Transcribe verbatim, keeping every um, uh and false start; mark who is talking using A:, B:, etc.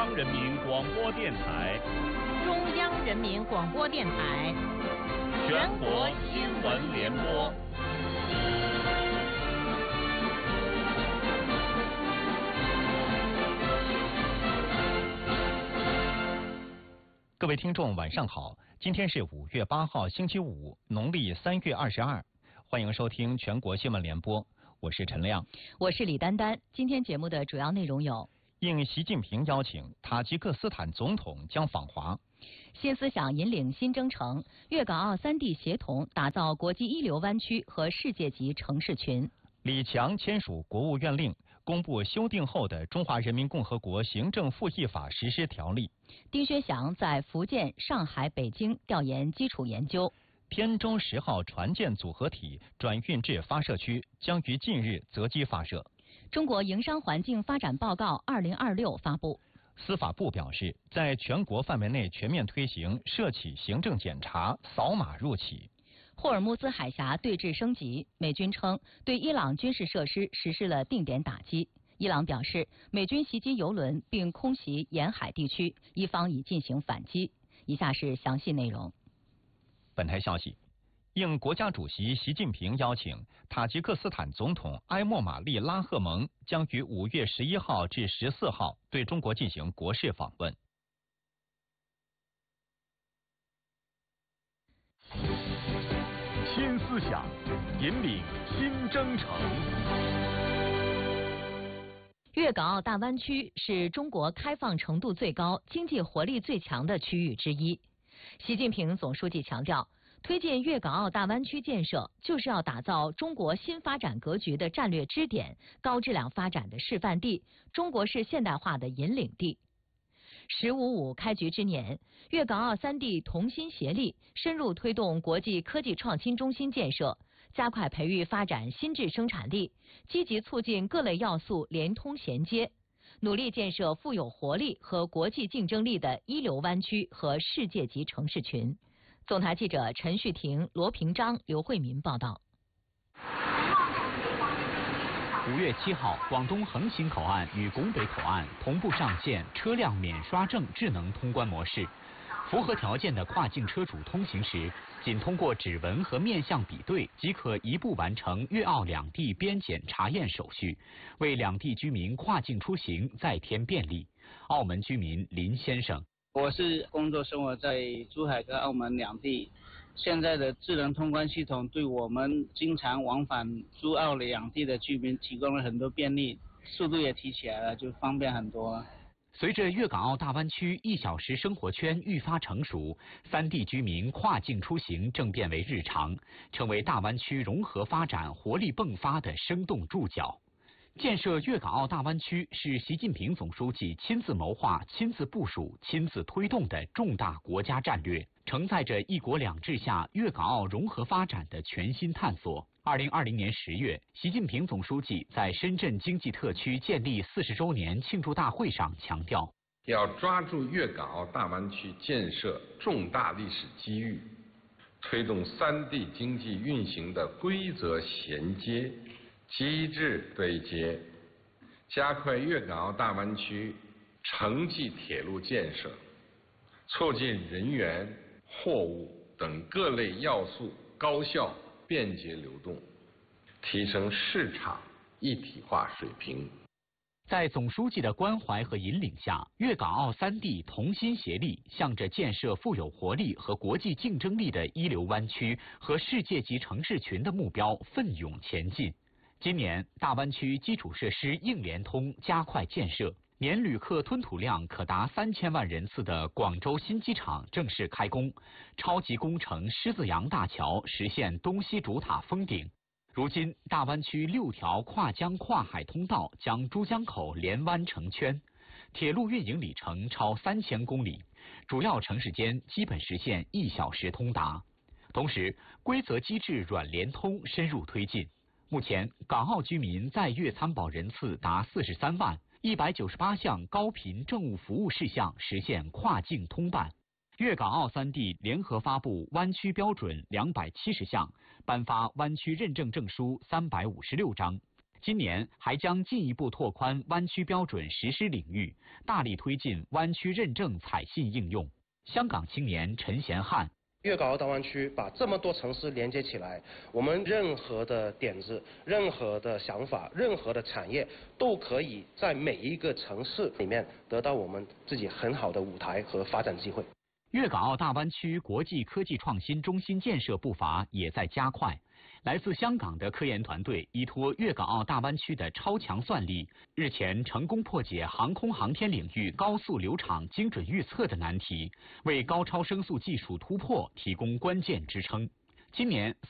A: 央人民广播电台，
B: 中央人民广播电台，
A: 全国新闻联播。
C: 各位听众，晚上好！今天是五月八号，星期五，农历三月二十二。欢迎收听全国新闻联播，我是陈亮，
B: 我是李丹丹。今天节目的主要内容有：
C: 应习近平邀请，塔吉克斯坦总统将访华；
B: 新思想引领新征程，粤港澳三地协同打造国际一流湾区和世界级城市群；
C: 李强签署国务院令，公布修订后的《中华人民共和国行政复议法实施条例》；
B: 丁薛祥在福建、上海、北京调研基础研究；
C: 天舟十号船舰组合体转运至发射区，将于近日择机发射。
B: 中国营商环境发展报告二零二六发布。
C: 司法部表示，在全国范围内全面推行涉企行政检查、扫码入企。
B: 霍尔木兹海峡对峙升级，美军称对伊朗军事设施实施了定点打击。伊朗表示，美军袭击油轮并空袭沿海地区，伊方已进行反击。以下是详细内容。
C: 本台消息，应国家主席习近平邀请，塔吉克斯坦总统埃莫马利拉赫蒙将于五月十一号至十四号对中国进行国事访问。
A: 新思想引领新征程。
B: 粤港澳大湾区是中国开放程度最高、经济活力最强的区域之一。习近平总书记强调，推进粤港澳大湾区建设，就是要打造中国新发展格局的战略支点、高质量发展的示范地、中国式现代化的引领地。十五五开局之年，粤港澳三地同心协力，深入推动国际科技创新中心建设，加快培育发展新质生产力，积极促进各类要素联通衔接，努力建设富有活力和国际竞争力的一流湾区和世界级城市群。总台记者陈旭婷、罗平章、刘慧民报道。
D: 五月七号，广东横琴口岸与拱北口岸同步上线车辆免刷证智能通关模式。符合条件的跨境车主通行时，仅通过指纹和面相比对，即可一步完成粤澳两地边检查验手续，为两地居民跨境出行再添便利。澳门居民林先生：
E: 我是工作生活在珠海跟澳门两地，现在的智能通关系统对我们经常往返珠澳两地的居民提供了很多便利，速度也提起来了，就方便很多。
D: 随着粤港澳大湾区一小时生活圈愈发成熟，三地居民跨境出行正变为日常，成为大湾区融合发展活力迸发的生动注脚。建设粤港澳大湾区是习近平总书记亲自谋划、亲自部署、亲自推动的重大国家战略，承载着一国两制下粤港澳融合发展的全新探索。二零二零年十月，习近平总书记在深圳经济特区建立四十周年庆祝大会上强调，
F: 要抓住粤港澳大湾区建设重大历史机遇，推动三地经济运行的规则衔接、机制对接，加快粤港澳大湾区城际铁路建设，促进人员、货物等各类要素高效便捷流动，提升市场一体化水平。
D: 在总书记的关怀和引领下，粤港澳三地同心协力，向着建设富有活力和国际竞争力的一流湾区和世界级城市群的目标奋勇前进。今年，大湾区基础设施硬联通加快建设，年旅客吞吐量可达三千万人次的广州新机场正式开工，超级工程狮子洋大桥实现东西主塔封顶。如今，大湾区六条跨江跨海通道将珠江口连湾成圈，铁路运营里程超三千公里，主要城市间基本实现一小时通达。同时，规则机制软联通深入推进。目前，港澳居民在粤参保人次达四十三万，一百九十八项高频政务服务事项实现跨境通办。粤港澳三地联合发布湾区标准两百七十项，颁发湾区认证证书三百五十六张。 今年还将进一步拓宽湾区标准实施领域，大力推进湾区认证采信应用。香港青年陈贤汉。
G: 粤港澳大湾区把这么多城市连接起来，我们任何的点子、任何的想法、任何的产业，都可以在每一个城市里面得到我们自己很好的舞台和发展机会。
D: 粤港澳大湾区国际科技创新中心建设步伐也在加快。来自香港的科研团队依托粤港澳大湾区的超强算力，日前成功破解航空航天领域高速流场精准预测的难题，为高超声速技术突破提供关键支撑。今年